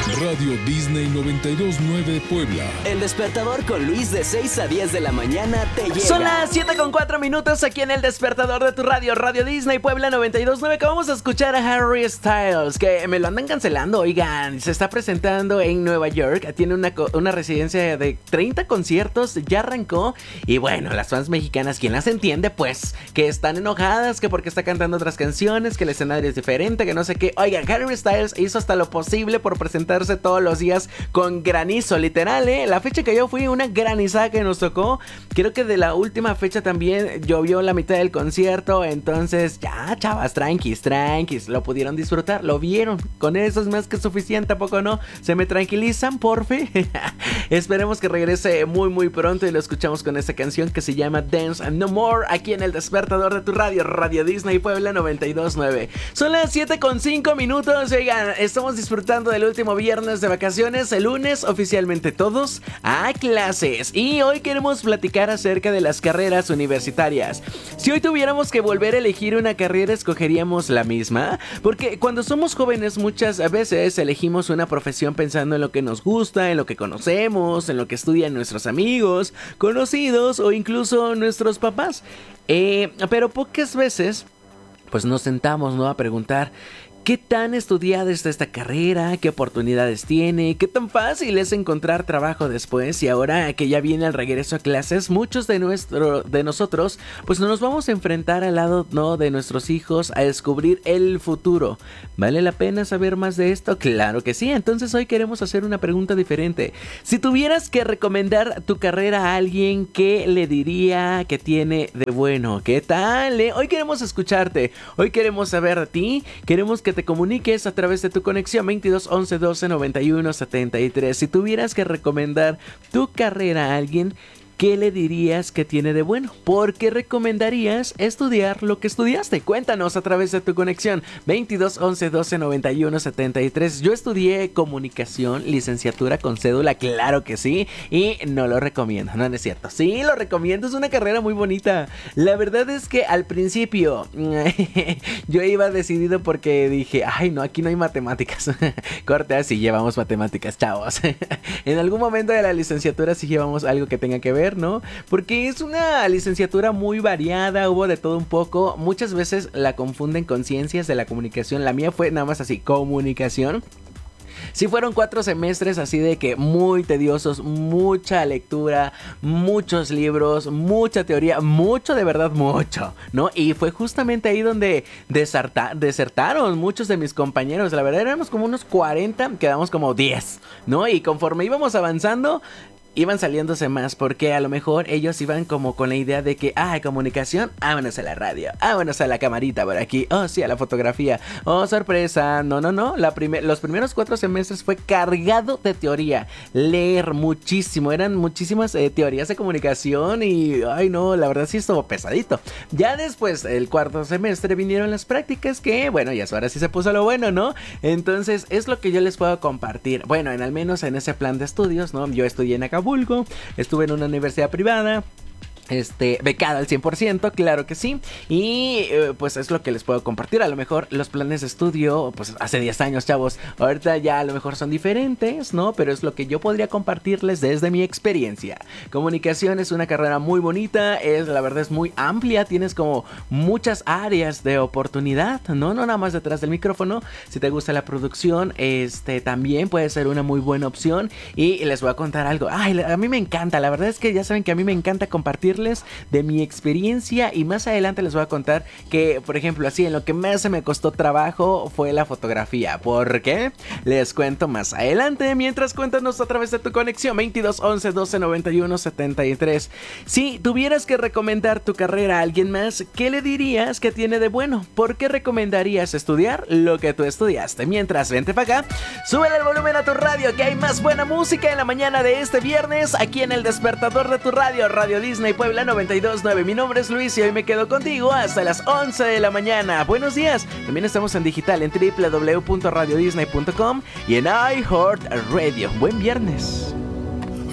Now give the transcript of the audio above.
Radio Disney 92.9 Puebla. El Despertador con Luis de 6 a 10 de la mañana te llega. Son las 7:04 aquí en El Despertador de tu radio, Radio Disney Puebla 92.9, que vamos a escuchar a Harry Styles, que me lo andan cancelando, oigan. Se está presentando en Nueva York, tiene una residencia de 30 conciertos, ya arrancó. Y bueno, las fans mexicanas, quien las entiende, pues, que están enojadas, que porque está cantando otras canciones, que el escenario es diferente, que no sé qué. Oigan, Harry Styles hizo hasta lo posible por presentarse todos los días con granizo, literal, la fecha que yo fui, una granizada que nos tocó. Creo que de la última fecha también llovió la mitad del concierto. Entonces ya, chavas, tranquis, lo pudieron disfrutar, lo vieron. Con eso es más que suficiente, ¿a poco no? ¿Se me tranquilizan, porfi? Esperemos que regrese muy pronto y lo escuchamos con esta canción que se llama Dance No More, aquí en El Despertador de tu radio, Radio Disney Puebla 92.9. Son las 7:05. Oigan, estamos disfrutando del último viernes de vacaciones. El lunes oficialmente todos a clases. Y hoy queremos platicar acerca de las carreras universitarias. Si hoy tuviéramos que volver a elegir una carrera, ¿escogeríamos la misma? Porque cuando somos jóvenes muchas veces elegimos una profesión pensando en lo que nos gusta, en lo que conocemos, en lo que estudian nuestros amigos, conocidos o incluso nuestros papás. Pero pocas veces pues nos sentamos, ¿no?, a preguntar ¿qué tan estudiada está esta carrera? ¿Qué oportunidades tiene? ¿Qué tan fácil es encontrar trabajo después? Y ahora que ya viene el regreso a clases, muchos de nosotros pues nos vamos a enfrentar al lado, ¿no?, de nuestros hijos a descubrir el futuro. ¿Vale la pena saber más de esto? Claro que sí. Entonces hoy queremos hacer una pregunta diferente. Si tuvieras que recomendar tu carrera a alguien, ¿qué le diría que tiene de bueno? ¿Qué tal? Hoy queremos escucharte. Hoy queremos saber de ti. Queremos que te comuniques a través de tu conexión 22 11 12 91 73. Si tuvieras que recomendar tu carrera a alguien, ¿qué le dirías que tiene de bueno? ¿Por qué recomendarías estudiar lo que estudiaste? Cuéntanos a través de tu conexión 22 11 12 91 73. Yo estudié comunicación, licenciatura con cédula, claro que sí, y no lo recomiendo, no es cierto. Sí, lo recomiendo, es una carrera muy bonita. La verdad es que al principio yo iba decidido porque dije, ay no, aquí no hay matemáticas. Corte, así llevamos matemáticas, chavos. En algún momento de la licenciatura sí llevamos algo que tenga que ver, ¿no? Porque es una licenciatura muy variada, hubo de todo un poco. Muchas veces la confunden con ciencias de la comunicación. La mía fue nada más así, comunicación. Sí, fueron 4 semestres así de que muy tediosos, mucha lectura, muchos libros, mucha teoría, mucho, de verdad mucho, ¿no? Y fue justamente ahí donde desertaron muchos de mis compañeros. La verdad éramos como unos 40, quedamos como 10, ¿no? Y conforme íbamos avanzando, iban saliéndose más, porque a lo mejor ellos iban como con la idea de que, comunicación, vámonos a la radio, vámonos a la camarita por aquí, sí, a la fotografía, sorpresa, no, los primeros 4 semestres fue cargado de teoría, leer muchísimo, eran muchísimas teorías de comunicación y, la verdad sí estuvo pesadito. Ya después, el 4º semestre vinieron las prácticas que, bueno, ya ahora sí se puso lo bueno, ¿no? Entonces, es lo que yo les puedo compartir, bueno, al menos en ese plan de estudios, ¿no? Yo estudié en Acapulco, estuve en una universidad privada, becada al 100%, claro que sí. Y pues es lo que les puedo compartir. A lo mejor los planes de estudio, pues hace 10 años, chavos, ahorita ya a lo mejor son diferentes, ¿no? Pero es lo que yo podría compartirles desde mi experiencia. Comunicación es una carrera muy bonita, la verdad es muy amplia, tienes como muchas áreas de oportunidad, ¿no? No nada más detrás del micrófono. Si te gusta la producción, también puede ser una muy buena opción. Y les voy a contar algo. A mí me encanta, la verdad es que ya saben que a mí me encanta compartir de mi experiencia, y más adelante les voy a contar que, por ejemplo, así en lo que más se me costó trabajo fue la fotografía. ¿Por qué? Les cuento más adelante. Mientras, cuéntanos a través de tu conexión 22 11 12 91 73. Si tuvieras que recomendar tu carrera a alguien más, ¿qué le dirías que tiene de bueno? ¿Por qué recomendarías estudiar lo que tú estudiaste? Mientras, vente para acá, súbele el volumen a tu radio, que hay más buena música en la mañana de este viernes aquí en El Despertador de tu radio, Radio Disney Puebla 92.9. Mi nombre es Luis y hoy me quedo contigo hasta las 11 de la mañana. Buenos días. También estamos en digital en www.radiodisney.com y en iHeartRadio. Buen viernes.